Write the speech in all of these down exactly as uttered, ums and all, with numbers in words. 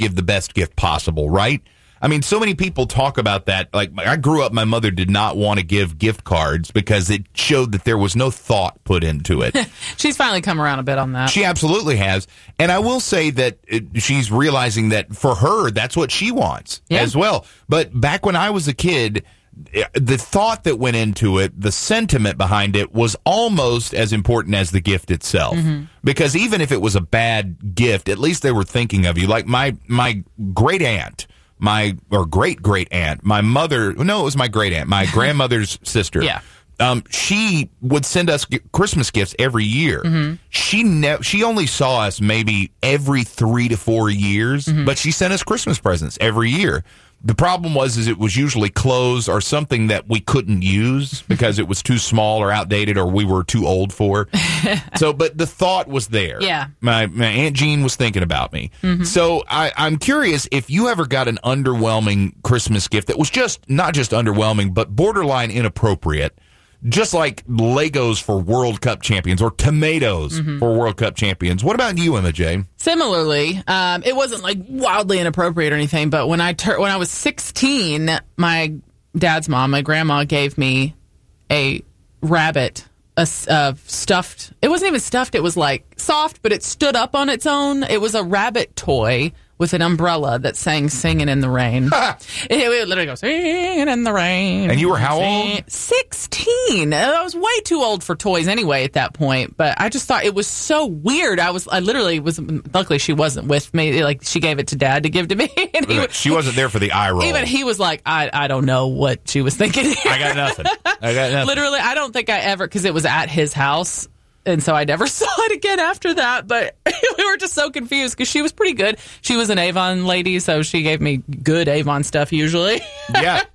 give the best gift possible, right? I mean, so many people talk about that. Like, I grew up, my mother did not want to give gift cards because it showed that there was no thought put into it. She's finally come around a bit on that. She absolutely has. And I will say that it, she's realizing that for her, that's what she wants yeah. as well. But back when I was a kid, the thought that went into it, the sentiment behind it was almost as important as the gift itself. Mm-hmm. Because even if it was a bad gift, at least they were thinking of you. Like my, my great aunt. My, or great-great-aunt, my mother, no, it was my great-aunt, my grandmother's sister. Yeah. Um, she would send us g- Christmas gifts every year. Mm-hmm. She ne- she only saw us maybe every three to four years, mm-hmm. but she sent us Christmas presents every year. The problem was is it was usually clothes or something that we couldn't use because it was too small or outdated or we were too old for. So, but the thought was there. Yeah. My, my Aunt Jean was thinking about me. Mm-hmm. So I, I'm curious if you ever got an underwhelming Christmas gift that was just, not just underwhelming, but borderline inappropriate. Just like Legos for World Cup champions or tomatoes mm-hmm. for World Cup champions. What about you, Emma J? Similarly, um, it wasn't like wildly inappropriate or anything, but when I tur- when I was sixteen, my dad's mom, my grandma, gave me a rabbit, a uh, stuffed. It wasn't even stuffed. It was like soft, but it stood up on its own. It was a rabbit toy with an umbrella that sang Singing in the Rain. it, it literally goes, Singing in the Rain. And you were how old? sixteen. I was way too old for toys anyway at that point, but I just thought it was so weird. I was, I literally was, luckily she wasn't with me. Like, she gave it to Dad to give to me. And he, she wasn't there for the eye roll. Even he was like, I, I don't know what she was thinking. I got nothing. I got nothing. Literally, I don't think I ever, because it was at his house. And so I never saw it again after that. But we were just so confused because she was pretty good. She was an Avon lady, so she gave me good Avon stuff usually. Yeah.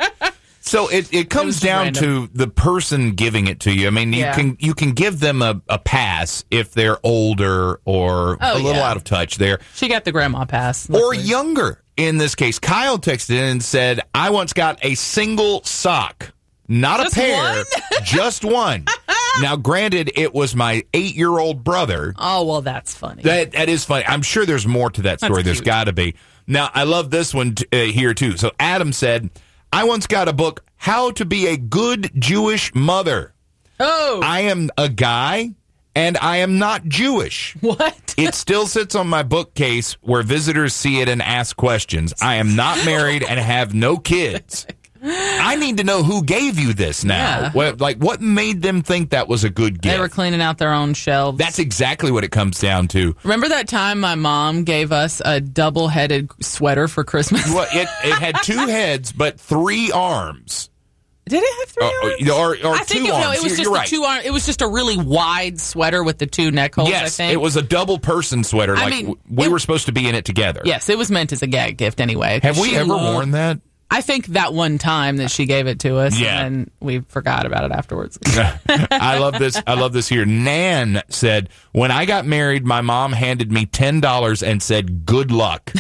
So it, it comes it down random. to the person giving it to you. I mean, you yeah. can you can give them a, a pass if they're older or oh, a little yeah. out of touch there. She got the grandma pass. Luckily. Or younger in this case. Kyle texted in and said, I once got a single sock. Not just a pair, one? just one. Now, granted, it was my eight-year-old brother. Oh, well, that's funny. That That is funny. I'm sure there's more to that story. There's got to be. Now, I love this one t- uh, here, too. So, Adam said, I once got a book, How to Be a Good Jewish Mother. Oh. I am a guy, and I am not Jewish. What? It still sits on my bookcase where visitors see it and ask questions. I am not married and have no kids. I need to know who gave you this now. Yeah. What, like, what made them think that was a good gift? They were cleaning out their own shelves. That's exactly what it comes down to. Remember that time my mom gave us a double-headed sweater for Christmas? Well, it, it had two heads, but three arms. Did it have three arms? Uh, or or I two think it, arms. No, it was you're, just you're a right. two arm. It was just a really wide sweater with the two neck holes. Yes, I think. it was a double person sweater. I like mean, we it, were supposed to be in it together. Yes, it was meant as a gag gift anyway. Have we she ever loved, worn that? I think that one time that she gave it to us, yeah. and then we forgot about it afterwards. I love this. I love this here. Nan said, when I got married, my mom handed me ten dollars and said, good luck.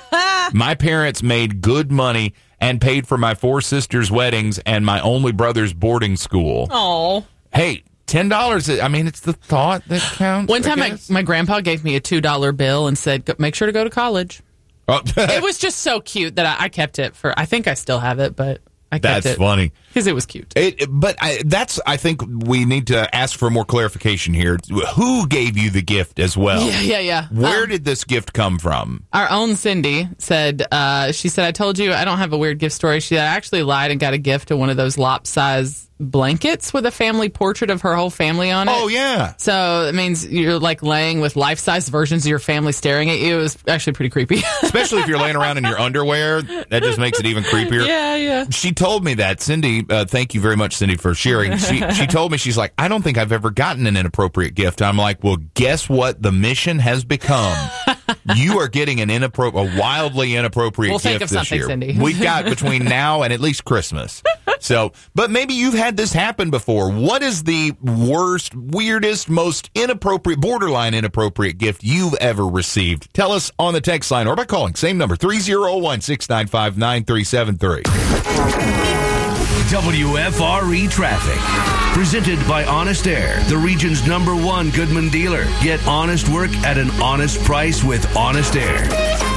My parents made good money and paid for my four sisters' weddings and my only brother's boarding school. Oh. Hey, ten dollars, I mean, it's the thought that counts. One time my, my grandpa gave me a two dollar bill and said, make sure to go to college. Oh. It was just so cute that I, I kept it for, I think I still have it, but I kept That's it. That's funny. Because it was cute. It, but I, that's, I think we need to ask for more clarification here. Who gave you the gift as well? Yeah, yeah, yeah. Where um, did this gift come from? Our own Cindy said, uh, she said, I told you I don't have a weird gift story. She actually lied and got a gift to one of those lop-sized blankets with a family portrait of her whole family on it. Oh, yeah. So it means you're like laying with life-size versions of your family staring at you. It was actually pretty creepy. Especially if you're laying around in your underwear. That just makes it even creepier. Yeah, yeah. She told me that. Cindy, uh, thank you very much, Cindy, for sharing. She, she told me, she's like, I don't think I've ever gotten an inappropriate gift. I'm like, well, guess what the mission has become? You are getting an inappropriate, a wildly inappropriate we'll gift think of this something, year. Cindy. We've got between now and at least Christmas. So, but maybe you've had this happen before. What is the worst, weirdest, most inappropriate, borderline inappropriate gift you've ever received? Tell us on the text line or by calling. Same number, three oh one, six nine five, nine three seven three. W F R E Traffic. Presented by Honest Air, the region's number one Goodman dealer. Get honest work at an honest price with Honest Air.